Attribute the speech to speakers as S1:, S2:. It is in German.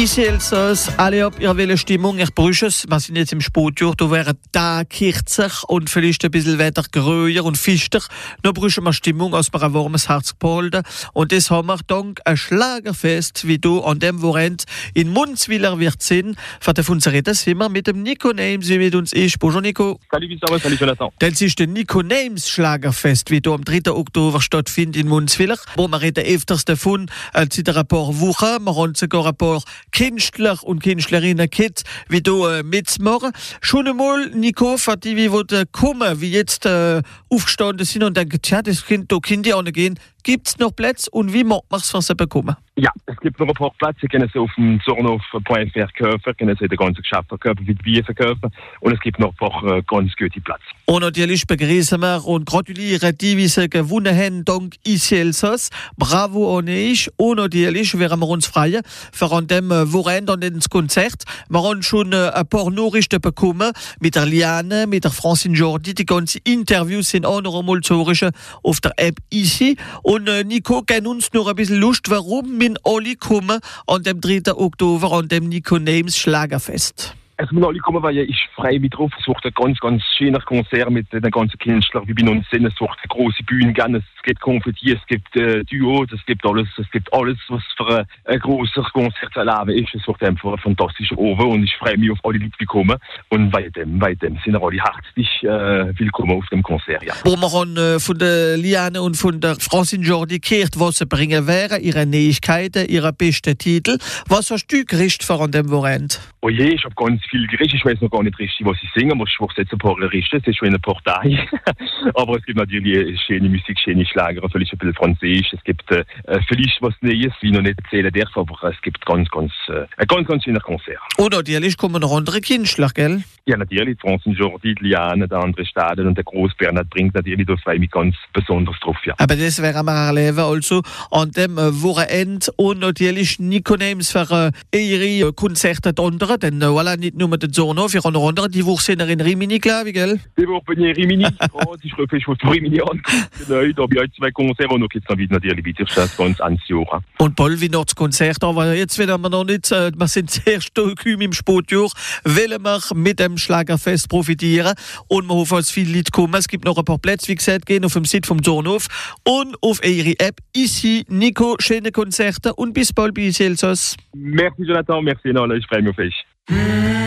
S1: Ici Elsass, alle ob ihr welche Stimmung ihr brüches, wir sind jetzt im Sportjahr, da wäre da kürzer und vielleicht ein bisschen weiter größer und fischter. Noch brüchen wir Stimmung aus einem warmes Herz gehalten und das haben wir dank ein Schlagerfest, wie du an dem Wochenende in Munzwiller wird sein. Für den uns reden sind wir mit dem Nico Names, wie mit uns ist. Bonjour Nico.
S2: Salut Victor, salut Jonathan.
S1: Das ist der Nico Names Schlagerfest, wie du am 3. Oktober stattfindet in Munzwiller. Wo wir reden öfters davon, seit ein paar Wochen. Wir haben sogar ein paar Künstler und Künstlerinnen Kids, wie du mitmachen. Schon einmal, Nico, für die, wie kommen, wie jetzt aufgestanden sind und denken, tja, das Kind, da können die auch nicht gehen. Gibt es noch Plätze und wie macht man es, was sie bekommen?
S2: Ja, es gibt noch ein paar Plätze. Sie können sie auf dem zornhof.fr kaufen, können sie den ganzen Geschäft verkaufen, wie die Bier verkaufen. Und es gibt noch ein paar ganz gute Plätze.
S1: Und natürlich begrüßen wir und gratulieren die, wie sie gewonnen haben, dank Ici Elsass. Bravo an euch. Und natürlich werden wir uns freuen für an dem Wochenende und ins Konzert. Wir haben schon ein paar Nachrichten bekommen mit der Liane, mit der Francine Jordi. Die ganzen Interviews sind auch noch einmal zu hören auf der App Ici. Und Nico, geben uns noch ein bisschen Lust, warum wir alle kommen an dem 3. Oktober an dem Nico Names Schlagerfest.
S2: Es müssen alle kommen, weil ich freue mich drauf. Es wird ein ganz, ganz schöner Konzert mit den ganzen Künstlern, wie bei uns sind. Es wird eine große Bühne geben, es gibt Konfetti, es gibt Duos, es gibt alles, was für ein grosses Konzert zu erleben ist. Es wird einfach ein fantastischer Abend und ich freue mich auf alle Leute, die kommen. Und bei dem sind alle herzlich willkommen auf dem Konzert. Ja.
S1: Wo wir haben von der Liane und von der Francine Jordi gehört, was sie bringen wären, ihre Nähigkeiten, ihre besten Titel. Was hast du gerichtet für an dem Wochenende?
S2: Oh je, ich habe ganz viel gerichtet. Ich weiß noch gar nicht richtig, was ich singe. Ich muss jetzt ein paar richten. Es ist schon eine Partei. Aber es gibt natürlich schöne Musik, schöne Schlager, vielleicht ein bisschen Französisch. Es gibt vielleicht was Neues, wie ich noch nicht erzählen darf, aber es gibt ein ganz schöner Konzert.
S1: Und natürlich kommen noch andere Künstler, gell?
S2: Ja, natürlich. Francine Jordi, Liane, der andere Stade und der Groß Bernhard bringt natürlich, da freue ich mich ganz besonders drauf. Ja.
S1: Aber das werden wir erleben, also an dem Wochenende und natürlich Nico Names für ihre Konzerte anderen, denn voilà, nicht nur den Zornhof, wir haben noch andere, die Woche sind in Rimini, glaube ich, gell?
S2: Die Woche bin ich in Rimini, die Schröpfe ist von Rimini an. Genau, da habe ich heute 2 Konzerte und noch gibt es noch wieder natürlich weiter, das ganz ans Jahr.
S1: Und bald wie noch das Konzert, aber jetzt werden wir noch nicht, wir sind sehr stark im Sportjahr, wollen wir mit dem Schlagerfest profitieren und wir hoffen, dass viele Leute kommen. Es gibt noch ein paar Plätze, wie gesagt, gehen auf dem Site vom Zornhof und auf eure App. Ici, Nico, schöne Konzerte und bis bald bei Ici Elsass.
S2: Merci Jonathan, merci an alle, ich freue mich auf euch.